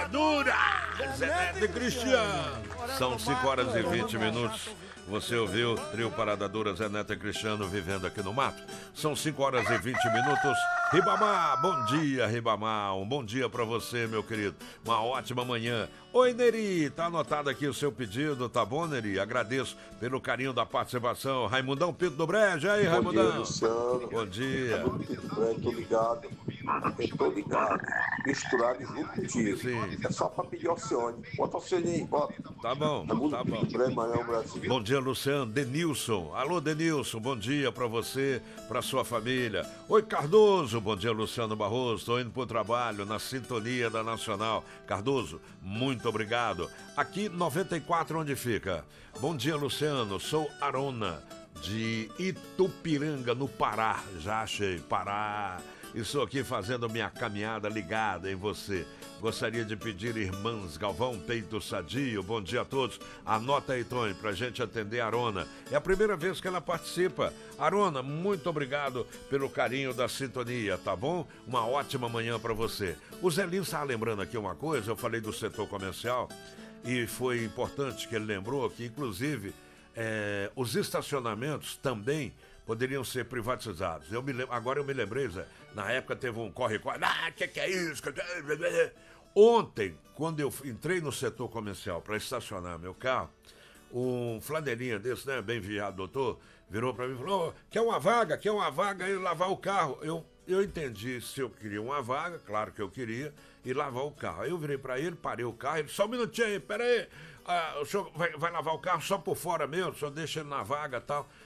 Rapadura! Zé Neto e Cristiano. São 5 horas e 20 minutos. Você ouviu Trio Parada Dura, Zé Neto e Cristiano vivendo aqui no mato. São 5 horas e 20 minutos. Ribamar, bom dia, Ribamar. Um bom dia pra você, meu querido. Uma ótima manhã. Oi, Neri, tá anotado aqui o seu pedido, tá bom, Neri? Agradeço pelo carinho da participação. Raimundão Pinto do Brejo, aí, Raimundão. Bom dia, Luciano. Bom dia. Tô ligado. Eu tô ligado. Misturado junto contigo. Sim. É só pra pedir Alcione. Bota Alcione aí, bota. Tá bom, tá bom. Brasil. Bom dia, Luciano. Denilson. Alô, Denilson. Bom dia pra você, pra sua família. Oi, Cardoso. Bom dia, Luciano Barroso. Tô indo pro trabalho na sintonia da Nacional. Cardoso, muito obrigado. Aqui, 94, onde fica? Bom dia, Luciano. Sou Arona, de Itupiranga, no Pará. Já achei, Pará. Estou aqui fazendo minha caminhada ligada em você. Gostaria de pedir Irmãs Galvão, Peito Sadio. Bom dia a todos. Anota aí, Tony, pra gente atender a Arona. É a primeira vez que ela participa. Arona, muito obrigado pelo carinho da sintonia, tá bom? Uma ótima manhã pra você. O Zelinho está lembrando aqui uma coisa, eu falei do setor comercial e foi importante que ele lembrou que, inclusive, os estacionamentos também poderiam ser privatizados. Agora eu me lembrei, Zé, na época teve um corre-corre. Que é isso? Ontem, quando eu entrei no setor comercial para estacionar meu carro, um flanelinha desse, né, bem viado, doutor, virou para mim e falou: quer uma vaga e lavar o carro. Eu entendi se eu queria uma vaga, claro que eu queria, e lavar o carro. Aí eu virei para ele, parei o carro, ele: só um minutinho aí, peraí, o senhor vai lavar o carro só por fora mesmo, só deixa ele na vaga e tal.